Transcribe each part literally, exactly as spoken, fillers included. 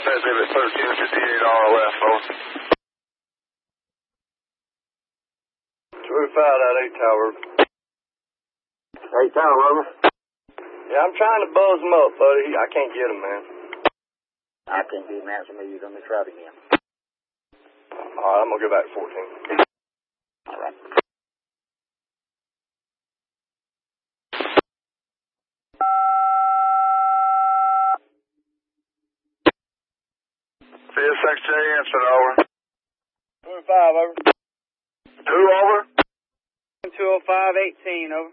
That's it, thirteen fifty-eight R L F, over. twenty-five dot eight tower. eight tower, over. Yeah, I'm trying to buzz him up, buddy. I can't get him, man. I can't get him answer me. You're going to try it again. All right, I'm going to go back to fourteen. All right. C S X J answered, over. twenty-five, over. Two, over. two oh five eighteen, over.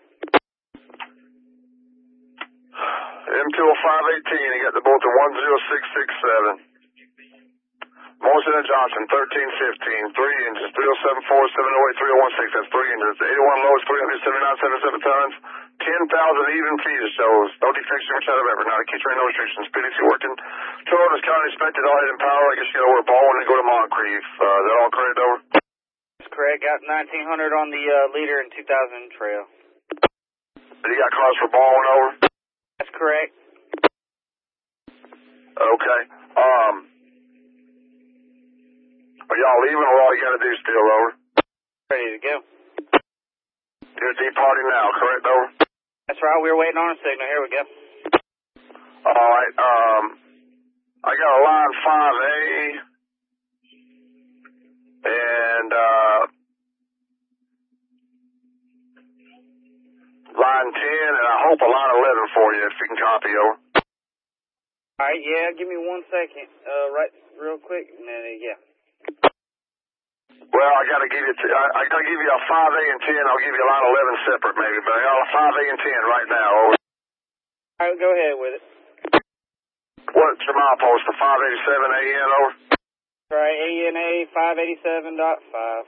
M two oh five eighteen, he got the bolt to one zero six six seven. Morrison and Johnson, thirteen fifteen, three engines, three oh seven four, seven oh eight, three oh one six, that's three engines. eighty-one loads, three hundred seventy-nine point seven seven tons, ten thousand even feet it shows. No defects, every time ever. Not a key train, no restrictions. P D C working. Two orders county inspected, all head and power. I guess you got over Baldwin and go to Moncrief. Uh, is that all correct, over? That's correct. Got nineteen hundred on the uh, leader and two thousand trail. And you got cars for Baldwin, over? That's correct. Okay. Um, are y'all leaving or all you got to do still, over? Ready to go. You're departing now, correct, over? That's right. We were waiting on a signal. Here we go. All right. Um, I got a line five A and uh, line ten, and I hope a line eleven for you if you can copy, over. All right. Yeah. Give me one second. Uh, right, real quick, and then uh, yeah. Well, I got to give you, t I, I got to give you a five A and ten. I'll give you a line eleven separate, maybe, but I got a five A and ten right now, over. All right. Go ahead with it. What's your mile post? The five eighty-seven A N, over? All right. A N A five eighty-seven point five.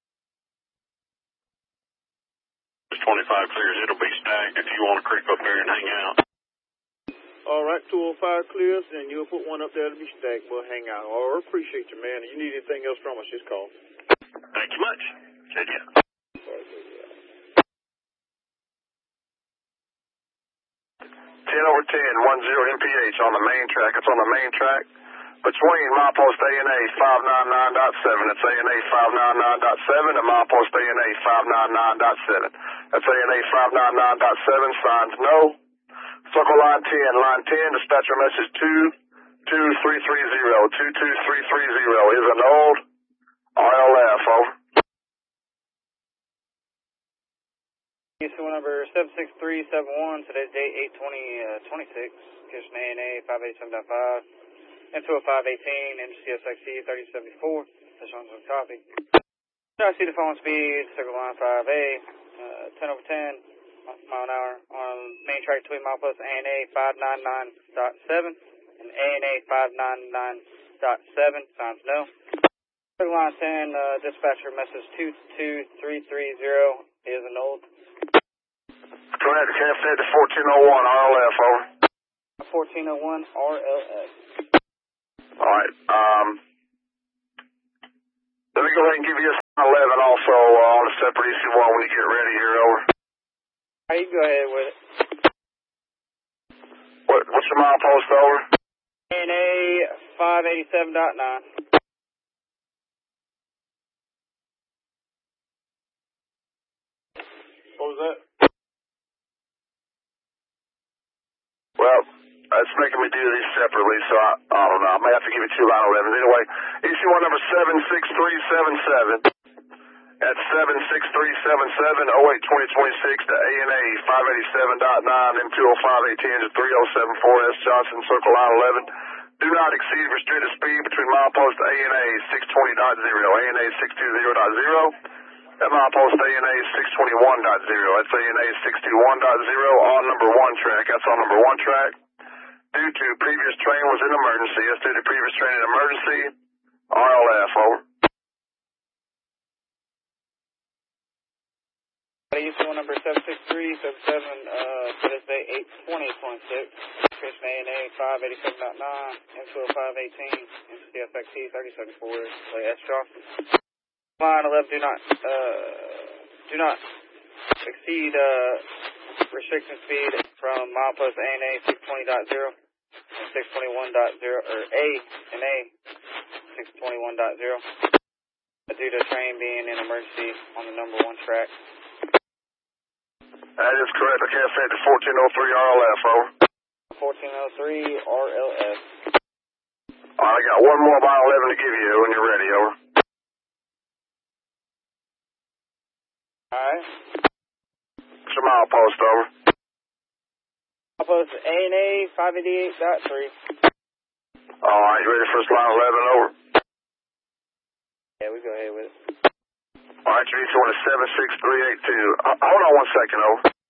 twenty-five clears. It'll be stacked if you want to creep up there and hang out. All right, two oh five clears, and you'll put one up there to be stacked. We'll hang out. Oh, I appreciate you, man. If you need anything else from us, just call. Thank you much. Said yeah. ten over ten, one zero M P H on the main track. It's on the main track between milepost A N A five ninety-nine point seven. It's A N A five ninety-nine point seven and milepost A N A five ninety-nine point seven. That's A N A five ninety-nine point seven. Signs no. Circle line ten. Line ten, dispatcher message two two three three zero. two two three three zero is an old R L F, over. Houston number seven six three seven one. Today's date eight twenty twenty-six. Houston A N A five eighty-seven point five. M two oh five eighteen. N C S X C thirty seventy-four. Session on copy. I see the phone speed. Circle line five A. Uh, ten over ten. Mile an hour on main track between milepost A N A five ninety-nine point seven and A N A five ninety-nine point seven. Signs no. Circle line ten. Uh, dispatcher message two two three three zero is an old. Correct, K F to fourteen oh one R L F, over. fourteen oh one R L F. Alright, um, let me go ahead and give you a eleven also uh, on a separate E C one when you get ready here, over. Alright, you go ahead with it. What, what's your mile post, over? A N A five eighty-seven point nine. What was that? Well, it's making me do these separately, so I, I don't know. I may have to give you two line elevens. Anyway, E C one number seven six three seven seven. That's seven six three seven seven oh eight twenty twenty-six to A N A five eighty-seven point nine M two oh five eighteen to three oh seven four S Johnson, circle line eleven. Do not exceed restricted speed between milepost A N A six twenty point zero, A N A six twenty point zero. That milepost A N A six twenty-one point zero. That's A N A six twenty-one point zero on number one track. That's on number one track. Due to previous train was in emergency. That's due to previous train in emergency. R L F, over. Houston number seven six three seven seven, uh, today's date eight twenty twenty-six. Houston A N A five eighty-seven point nine, M two oh five eighteen, N C S X C thirty seventy-four, S Johnson. Line eleven, do not, uh, do not exceed, uh, restriction speed from milepost A N A six twenty point zero and six twenty-one dot zero, or A and A six twenty-one dot zero. Due to train being in emergency on the number one track. That is correct. I can't say the fourteen oh three R L F, over. fourteen oh three R L F. All right, I got one more mile eleven to give you when you're ready, over. All right. What's your mile post, over? Mile post A and A five eighty-eight dot three. All right, you ready for this line eleven, over? Yeah, we go ahead with it. All right, you reach one is seven six three eight two. Uh, hold on one second, over.